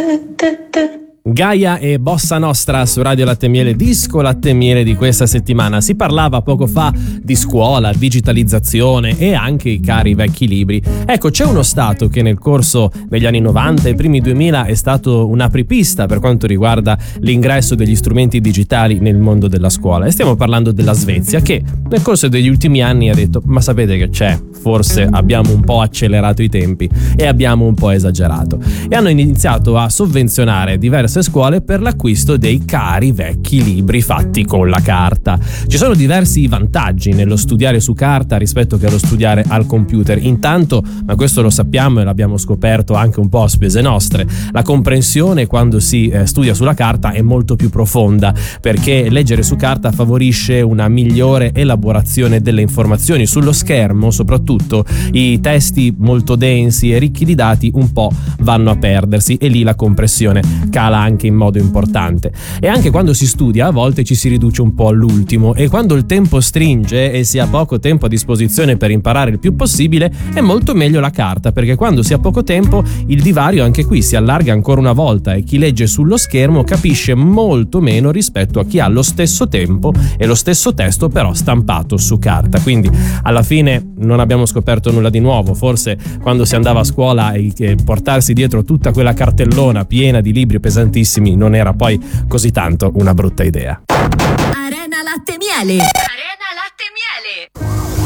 Gaia e Bossa Nostra su Radio Latte e Miele, disco Latte e Miele di questa settimana. Si parlava poco fa di scuola, digitalizzazione e anche i cari vecchi libri. Ecco, c'è uno stato che nel corso degli anni 90 e primi 2000 è stato un'apripista per quanto riguarda l'ingresso degli strumenti digitali nel mondo della scuola, e stiamo parlando della Svezia, che nel corso degli ultimi anni ha detto: ma sapete che c'è? Forse abbiamo un po' accelerato i tempi e abbiamo un po' esagerato, e hanno iniziato a sovvenzionare diverse scuole per l'acquisto dei cari vecchi libri fatti con la carta. Ci sono diversi vantaggi nello studiare su carta rispetto che allo studiare al computer. Intanto, ma questo lo sappiamo e l'abbiamo scoperto anche un po' a spese nostre, la comprensione quando si studia sulla carta è molto più profonda, perché leggere su carta favorisce una migliore elaborazione delle informazioni. Sullo schermo, soprattutto, i testi molto densi e ricchi di dati un po' vanno a perdersi, e lì la compressione cala anche in modo importante. E anche quando si studia a volte ci si riduce un po' all'ultimo, e quando il tempo stringe e si ha poco tempo a disposizione per imparare il più possibile è molto meglio la carta, perché quando si ha poco tempo il divario anche qui si allarga ancora una volta, e chi legge sullo schermo capisce molto meno rispetto a chi ha lo stesso tempo e lo stesso testo però stampato su carta. Quindi alla fine non abbiamo scoperto nulla di nuovo. Forse quando si andava a scuola e portarsi dietro tutta quella cartellona piena di libri pesantissimi non era poi così tanto una brutta idea. Arena Latte e Miele.